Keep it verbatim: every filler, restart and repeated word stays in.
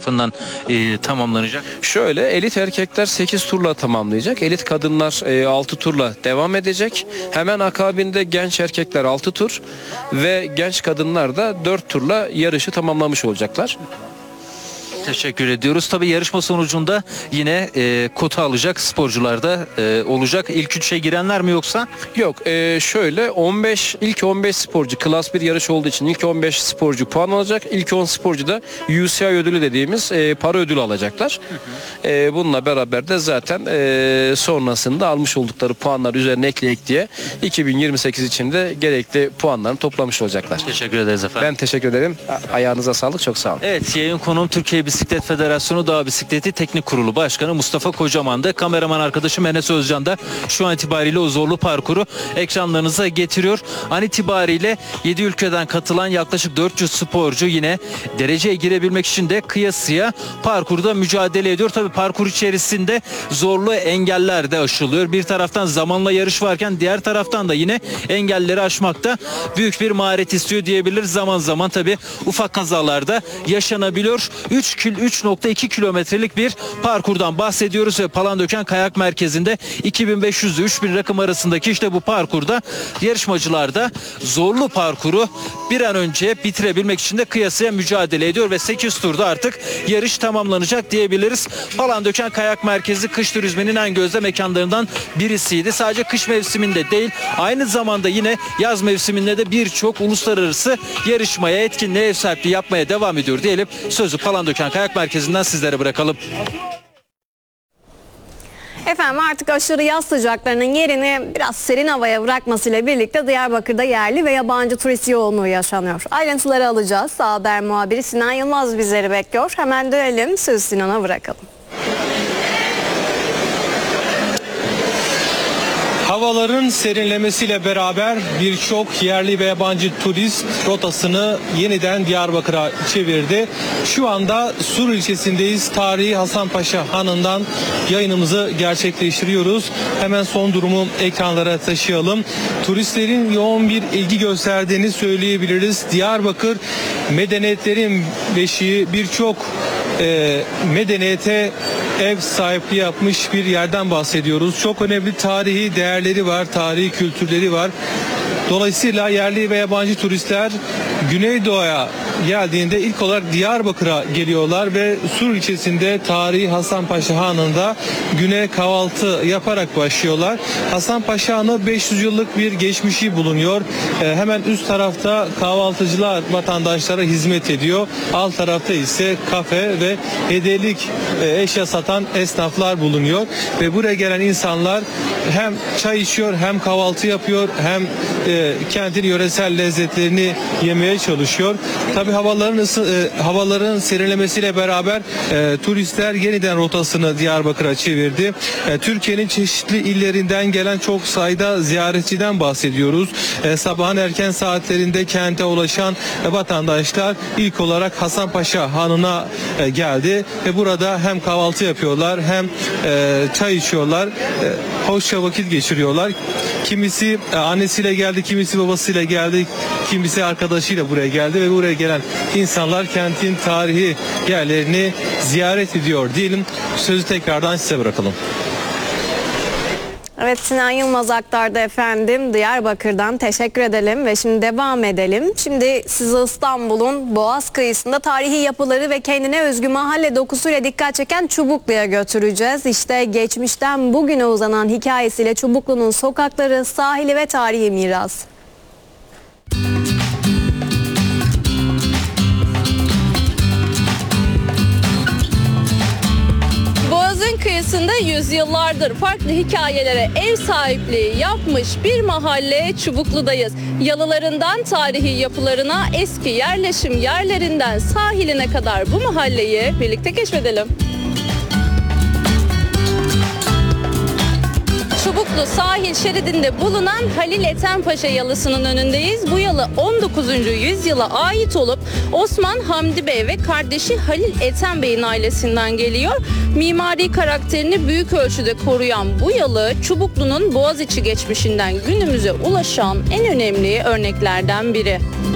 tarafından e, tamamlanacak? Şöyle, elit erkekler sekiz turla tamamlayacak. Elit kadınlar altı turla devam edecek. Hemen akabinde genç erkekler altı tur ve genç kadınlar da dört turla yarışı tamamlamış olacaklar. Teşekkür ediyoruz. Tabii yarışma sonucunda yine e, kota alacak sporcular da e, olacak. İlk üçe girenler mi yoksa? Yok, e, şöyle on beş ilk on beş sporcu klas bir yarış olduğu için ilk on beş sporcu puan alacak. İlk on sporcu da U C I ödülü dediğimiz e, para ödülü alacaklar. E, bununla beraber de zaten e, sonrasında almış oldukları puanlar üzerine ekleyek diye iki bin yirmi sekiz için de gerekli puanlarını toplamış olacaklar. Teşekkür ederiz efendim. Ben teşekkür ederim. Ayağınıza sağlık. Çok sağ olun. Evet, yayın konuğum Türkiye Bisiklet Federasyonu Dağ Bisikleti Teknik Kurulu Başkanı Mustafa Kocaman'dı. Kameraman arkadaşım Enes Özcan da şu an itibariyle o zorlu parkuru ekranlarınıza getiriyor. An itibariyle yedi ülkeden katılan yaklaşık dört yüz sporcu yine dereceye girebilmek için de kıyasıya parkurda mücadele ediyor. Tabii parkur içerisinde zorlu engeller de aşılıyor. Bir taraftan zamanla yarış varken diğer taraftan da yine engelleri aşmakta büyük bir maharet istiyor diyebiliriz. Zaman zaman tabii ufak kazalarda yaşanabiliyor. üç nokta iki kilometrelik bir parkurdan bahsediyoruz ve Palandöken Kayak Merkezi'nde iki bin beş yüz ile üç bin rakım arasındaki işte bu parkurda yarışmacılar da zorlu parkuru bir an önce bitirebilmek için de kıyasıya mücadele ediyor ve sekiz turda artık yarış tamamlanacak diyebiliriz. Palandöken Kayak Merkezi kış turizminin en gözde mekanlarından birisiydi. Sadece kış mevsiminde değil, aynı zamanda yine yaz mevsiminde de birçok uluslararası yarışmaya, etkinliğe ev sahipliği yapmaya devam ediyor diyelim. Sözü Palandöken Kayak Merkezi'nden sizlere bırakalım. Efendim, artık aşırı yaz sıcaklarının yerini biraz serin havaya bırakmasıyla birlikte Diyarbakır'da yerli ve yabancı turist yoğunluğu yaşanıyor. Ayrıntıları alacağız. Sağ Haber muhabiri Sinan Yılmaz bizleri bekliyor. Hemen dönelim, söz Sinan'a bırakalım. Havaların serinlemesiyle beraber birçok yerli ve yabancı turist rotasını yeniden Diyarbakır'a çevirdi. Şu anda Sur ilçesindeyiz. Tarihi Hasanpaşa Hanı'ndan yayınımızı gerçekleştiriyoruz. Hemen son durumu ekranlara taşıyalım. Turistlerin yoğun bir ilgi gösterdiğini söyleyebiliriz. Diyarbakır medeniyetlerin beşiği, birçok e, medeniyete ev sahipliği yapmış bir yerden bahsediyoruz. Çok önemli tarihi değerleri var, tarihi kültürleri var. Dolayısıyla yerli ve yabancı turistler Güneydoğu'ya geldiğinde ilk olarak Diyarbakır'a geliyorlar ve Sur ilçesinde tarihi Hasanpaşa Hanı'nda güne kahvaltı yaparak başlıyorlar. Hasanpaşa Hanı beş yüz yıllık bir geçmişi bulunuyor. E, hemen üst tarafta kahvaltıcılar vatandaşlara hizmet ediyor. Alt tarafta ise kafe ve hediyelik e, eşya satan esnaflar bulunuyor ve buraya gelen insanlar hem çay içiyor, hem kahvaltı yapıyor, hem e, kentin yöresel lezzetlerini yemeye çalışıyor. Tabii havaların ısı, e, havaların serinlemesiyle beraber e, turistler yeniden rotasını Diyarbakır'a çevirdi. E, Türkiye'nin çeşitli illerinden gelen çok sayıda ziyaretçiden bahsediyoruz. E, sabahın erken saatlerinde kente ulaşan e, vatandaşlar ilk olarak Hasanpaşa Hanı'na e, geldi ve burada hem kahvaltı yapıyorlar, hem e, çay içiyorlar, e, hoşça vakit geçiriyorlar. Kimisi e, annesiyle geldi, kimisi babasıyla geldi, kimisi arkadaşıyla buraya geldi ve buraya gelen insanlar kentin tarihi yerlerini ziyaret ediyor diyelim. Sözü tekrardan size bırakalım. Evet, Sinan Yılmaz aktardı efendim. Diyarbakır'dan teşekkür edelim ve şimdi devam edelim. Şimdi sizi İstanbul'un Boğaz kıyısında tarihi yapıları ve kendine özgü mahalle dokusuyla dikkat çeken Çubuklu'ya götüreceğiz. İşte geçmişten bugüne uzanan hikayesiyle Çubuklu'nun sokakları, sahili ve tarihi miras. Boğaz'ın kıyısında yüzyıllardır farklı hikayelere ev sahipliği yapmış bir mahalle Çubuklu'dayız. Yalılarından tarihi yapılarına, eski yerleşim yerlerinden sahiline kadar bu mahalleyi birlikte keşfedelim. Çubuklu sahil şeridinde bulunan Halil Ethem Yalısı'nın önündeyiz. Bu yalı on dokuzuncu yüzyıla ait olup Osman Hamdi Bey ve kardeşi Halil Ethem Bey'in ailesinden geliyor. Mimari karakterini büyük ölçüde koruyan bu yalı Çubuklu'nun Boğaziçi geçmişinden günümüze ulaşan en önemli örneklerden biri.